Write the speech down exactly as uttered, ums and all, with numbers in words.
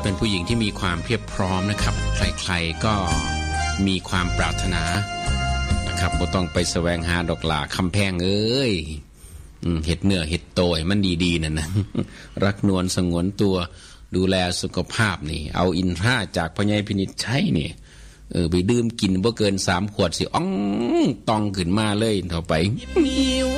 เป็นผู้หญิงที่มีความเพียบพร้อมนะครับใครๆก็มีความปรารถนานะครับบ่ต้องไปแสวงหาดอกหลาคำแพงเอ้ยเห็ดเนื้อเห็ดโตยมันดีๆนั่นนะรักนวลสงวนตัวดูแลสุขภาพนี่เอาอินทราจากพญายพินิจใช้นี่เออไปดื่มกินบ่เกินสามขวดสิอ้องตองขึ้นมาเลยต่อไป